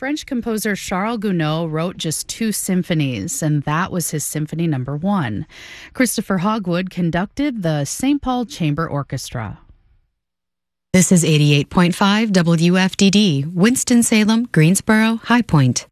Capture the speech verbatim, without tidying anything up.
French composer Charles Gounod wrote just two symphonies, and that was his Symphony Number One. Christopher Hogwood conducted the Saint Paul Chamber Orchestra. This is eighty-eight point five W F D D, Winston-Salem, Greensboro, High Point.